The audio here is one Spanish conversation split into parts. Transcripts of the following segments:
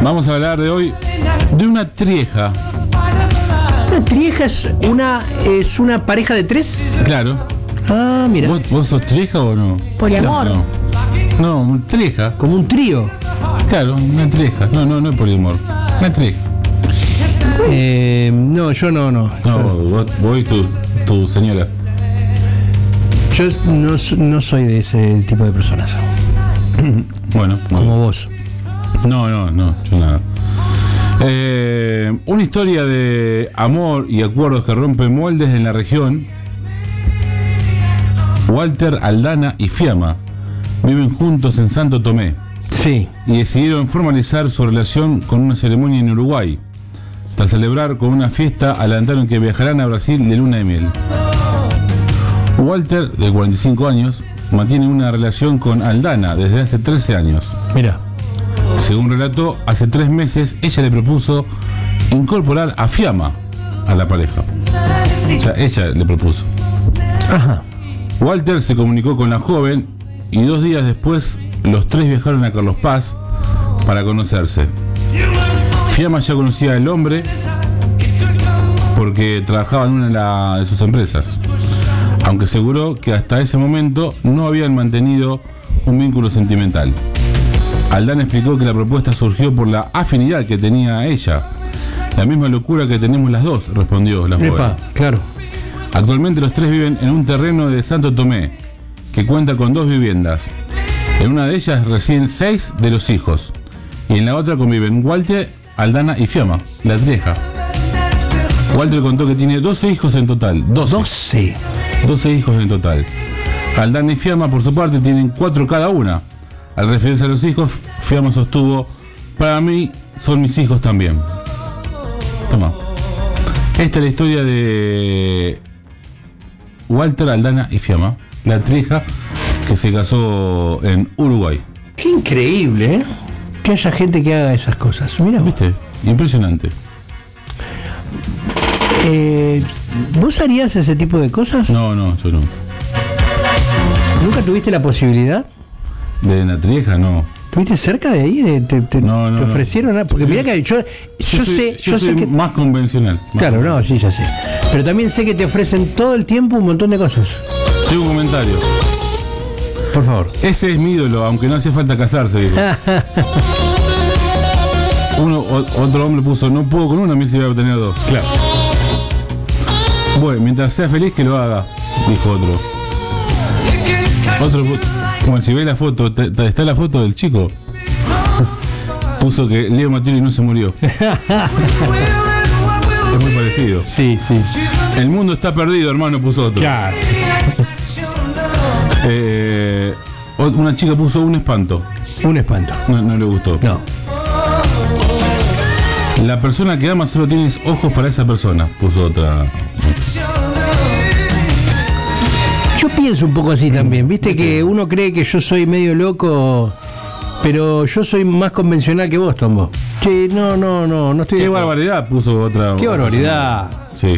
Vamos a hablar de hoy de una trieja. ¿Una trieja es una pareja de tres? Claro. Ah, mira. ¿Vos sos trieja o no? Poliamor. No, trieja. Como un trío. Claro, una trieja. No es poliamor. Una trieja. No, yo no. No, vos y tu señora. Yo no soy de ese tipo de personas. Bueno. Como vos. No, yo nada. Una historia de amor y acuerdos que rompen moldes en la región. Walter, Aldana y Fiamma viven juntos en Santo Tomé. Sí. Y decidieron formalizar su relación con una ceremonia en Uruguay. Tras celebrar con una fiesta, adelantaron que viajarán a Brasil de luna de miel. Walter, de 45 años, mantiene una relación con Aldana desde hace 13 años. Mira. Según relató, hace 3 meses ella le propuso incorporar a Fiamma a la pareja. O sea, ella le propuso. Ajá. Walter se comunicó con la joven y 2 días después los tres viajaron a Carlos Paz para conocerse. Fiamma ya conocía al hombre porque trabajaba en una de sus empresas, aunque aseguró que hasta ese momento no habían mantenido un vínculo sentimental. Aldana explicó que la propuesta surgió por la afinidad que tenía ella. La misma locura que tenemos las dos, respondió la joven. Epa, claro. Actualmente los tres viven en un terreno de Santo Tomé, que cuenta con 2 viviendas. En una de ellas residen 6 de los hijos, y en la otra conviven Walter, Aldana y Fiamma, la trieja. Walter contó que tiene 12 hijos en total. 12 hijos en total. Aldana y Fiamma, por su parte, tienen 4 cada una. Al referirse a los hijos, Fiamma sostuvo: para mí son mis hijos también. Toma. Esta es la historia de Walter, Aldana y Fiamma, la trieja que se casó en Uruguay. Qué increíble, ¿eh? Que haya gente que haga esas cosas. Mira, ¿viste? Impresionante. ¿Vos harías ese tipo de cosas? No, yo no. ¿Nunca tuviste la posibilidad? ¿De una trieja? No. ¿Estuviste cerca de ahí? ¿Te ofrecieron nada? Porque mirá que yo sé que más convencional. Claro, no, sí, ya sé. Pero también sé que te ofrecen todo el tiempo un montón de cosas. Tengo un comentario. Por favor. Ese es mi ídolo, aunque no hace falta casarse, dijo. Otro hombre puso: no puedo con una, a mí se iba a tener 2. Claro. Bueno, mientras sea feliz que lo haga, dijo otro. Como si ve la foto, está la foto del chico. Puso que Leo Mattioli no se murió. Es muy parecido. Sí. El mundo está perdido, hermano, puso otro. Claro. Una chica puso un espanto. Un espanto. No le gustó. No. La persona que ama solo tienes ojos para esa persona, puso otra. Yo pienso un poco así también, viste que uno cree que yo soy medio loco, pero yo soy más convencional que vos, Tombo. Que no estoy. Qué barbaridad, puso otra. Qué barbaridad. Sí.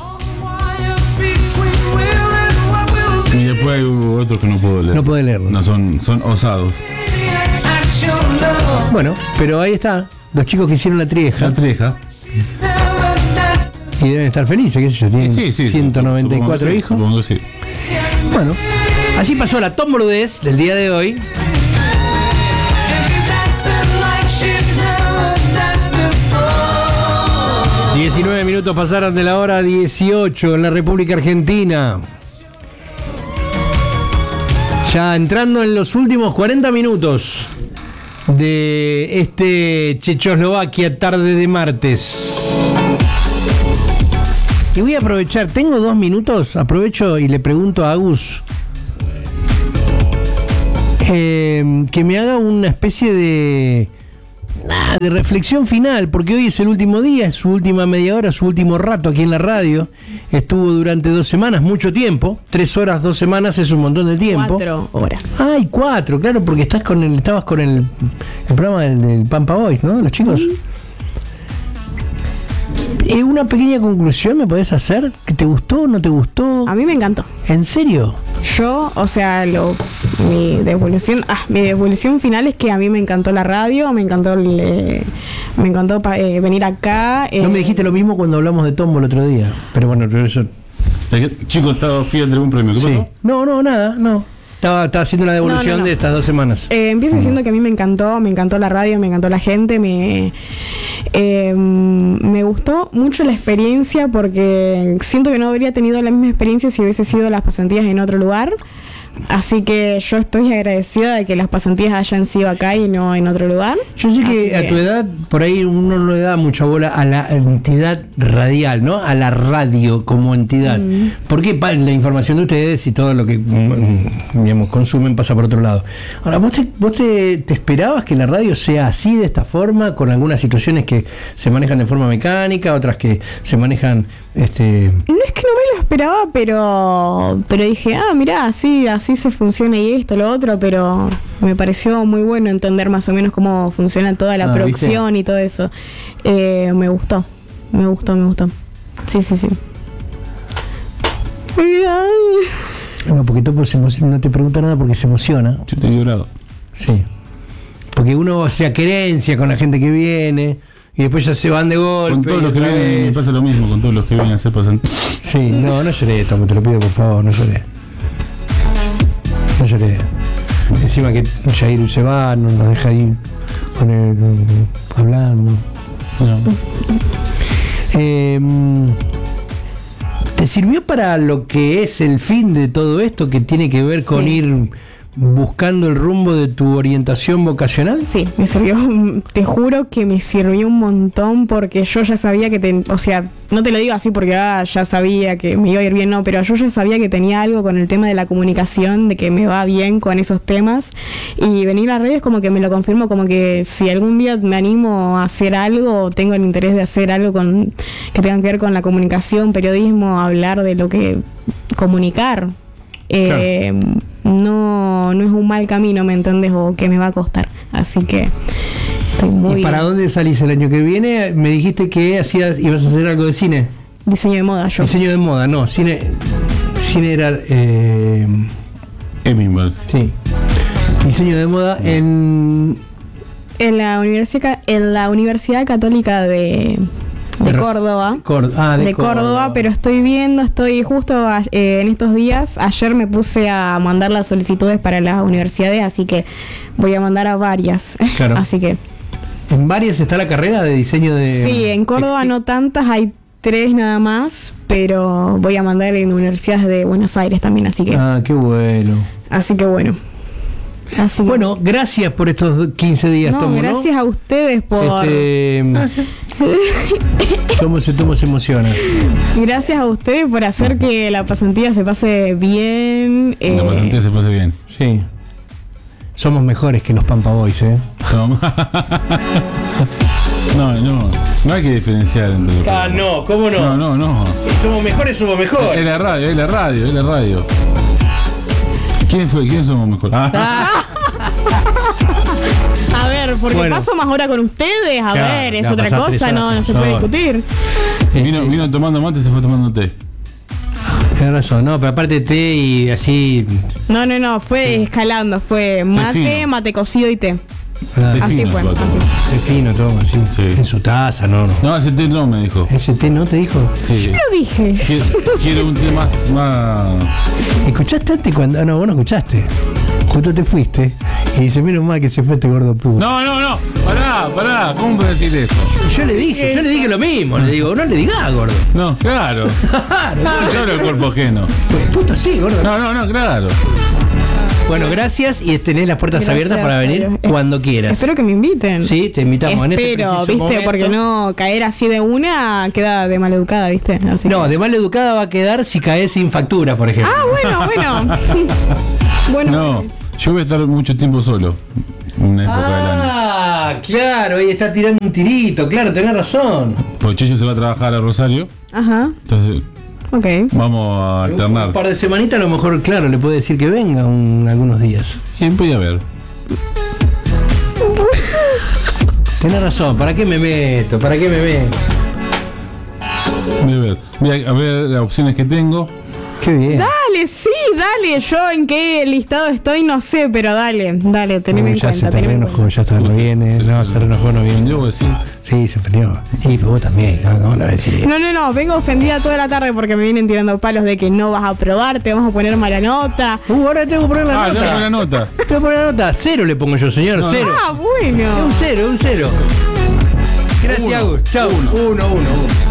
Y después hay otros que no puedo leer. No puedo leerlo. No, son osados. Bueno, pero ahí está, los chicos que hicieron la trieja. La trieja. Y deben estar felices, qué sé yo, tienen 194 hijos. Supongo que sí. Bueno, así pasó la tomboludez del día de hoy. ...19 minutos pasaron de la hora 18 en la República Argentina. Ya entrando en los últimos 40 minutos de este Checoslovaquia tarde de martes. Y voy a aprovechar, tengo 2 minutos, aprovecho y le pregunto a Agus que me haga una especie de reflexión final, porque hoy es el último día, es su última media hora, su último rato aquí en la radio. Estuvo durante 2 semanas, mucho tiempo. 3 horas, 2 semanas es un montón de tiempo. 4 horas. Ay, 4, claro, porque estabas con el programa del Pampa Boys, ¿no? Los chicos. Una pequeña conclusión me podés hacer, ¿que te gustó o no te gustó? A mí me encantó. ¿En serio? Yo, o sea, mi devolución final es que a mí me encantó la radio, me encantó venir acá. No me dijiste lo mismo cuando hablamos de Tombo el otro día, pero bueno, pero eso... Chico, ¿estaba fiel de algún premio? ¿Qué pasó? No, nada, no. Estaba haciendo la devolución de estas 2 semanas. Empiezo diciendo que a mí me encantó la radio, me encantó la gente, me gustó mucho la experiencia porque siento que no habría tenido la misma experiencia si hubiese sido las pasantías en otro lugar. Así que yo estoy agradecida de que las pasantías hayan sido acá y no en otro lugar. Yo sé que a tu edad, por ahí uno no le da mucha bola a la entidad radial, ¿no? A la radio como entidad. Porque la información de ustedes y todo lo que digamos, consumen pasa por otro lado. Ahora, ¿vos te esperabas que la radio sea así, de esta forma, con algunas situaciones que se manejan de forma mecánica, otras que se manejan... No es que no me lo esperaba, pero dije, mirá, así se funciona y esto, lo otro, pero me pareció muy bueno entender más o menos cómo funciona toda la producción, ¿viste? Y todo eso. Me gustó. Sí. Un poquito no te pregunto nada porque se emociona. Yo te he llorado. Sí. Porque uno se querencia con la gente que viene y después ya se van de golpe. Con todos los que vienen me pasa lo mismo, con todos los que vienen a hacer pasantías. Sí, no lloré, Tomo, te lo pido por favor, no lloré. Encima que Jair se va, no nos deja ir hablando. ¿Te sirvió para lo que es el fin de todo esto, que tiene que ver con ir buscando el rumbo de tu orientación vocacional? Sí, me sirvió, te juro que me sirvió un montón porque yo ya sabía que, o sea, no te lo digo así porque ya sabía que me iba a ir bien, no, pero yo ya sabía que tenía algo con el tema de la comunicación, de que me va bien con esos temas, y venir a redes como que me lo confirmo, como que si algún día me animo a hacer algo, tengo el interés de hacer algo que tenga que ver con la comunicación, periodismo, hablar de lo que comunicar. Claro. No es un mal camino, ¿me entendés? O que me va a costar. Así que estoy muy... ¿Y para dónde salís el año que viene? Me dijiste que ibas a hacer algo de cine. Diseño de moda, yo. Diseño de moda, no. Cine era... Emimble. Sí. Diseño de moda en la Universidad Católica de Córdoba. De Córdoba, pero estoy justo en estos días, ayer me puse a mandar las solicitudes para las universidades, así que voy a mandar a varias. Claro. Así que... ¿En varias está la carrera de diseño de...? Sí, en Córdoba no tantas, hay 3 nada más, pero voy a mandar en universidades de Buenos Aires también, así que... qué bueno. Así que bueno. Bueno, gracias por estos 15 días, Tomo, ¿no? Gracias a ustedes por... Gracias. Tomo se emociona. Gracias a ustedes por hacer que la pasantía se pase bien. La pasantía se pase bien. Sí. Somos mejores que los Pampa Boys, ¿eh? No hay que diferenciar entre los... no, ¿cómo no? No. Somos mejores. Es la radio. ¿Quién somos mejores? A ver, porque paso más hora con ustedes, es otra cosa, no se puede discutir. Vino tomando mate y se fue tomando té. Tienes razón, no, pero aparte té y así... No, fue escalando, fue mate cocido y té. Así fue, así. Es fino todo, sí. En su taza, no. No, ese té no me dijo. ¿Ese té no te dijo? Sí. Yo lo dije. Quiero un té más... ¿Escuchaste antes cuando...? No, vos no escuchaste. Justo te fuiste y dice, menos mal que se fue este gordo puto. No. Pará. ¿Cómo puedes decir eso? Yo le dije lo mismo. Le digo, no le digas, gordo. No, claro. Claro, el cuerpo ajeno. Puto sí, gordo. No, claro. Bueno, gracias y tenés las puertas abiertas para venir cuando quieras. Espero que me inviten. Sí, te invitamos. Espero, ¿viste? Momento. Porque no caer así de una queda de maleducada, ¿viste? Así no, de maleducada va a quedar si caes sin factura, por ejemplo. Bueno. No, yo voy a estar mucho tiempo solo. Una época del año. Claro, ahí está tirando un tirito, claro, tenés razón. Porque Checho se va a trabajar a Rosario. Ajá. Entonces... Okay. Vamos a alternar. Un par de semanitas a lo mejor, claro, le puede decir que venga algunos días. ¿Quién puede haber? Tenés razón, ¿para qué me meto? Voy a ver las opciones que tengo. Qué bien. Dale. Dale, sí, dale. Yo en qué listado estoy, no sé, pero dale, teneme en Ya cuenta. se te reenojó, ya está, no viene. No, se reenojó, no viene. Yo, sí. Sí, se ofendió. Y vos también, no la ves. No, vengo ofendida toda la tarde porque me vienen tirando palos de que no vas a aprobar, te vamos a poner mala nota. Ahora tengo que poner la Ah, ya nota. con la nota. Tengo que poner la nota. 0 le pongo yo, señor, 0. Ah, bueno. Un 0. Gracias, Agus. Chau. 1.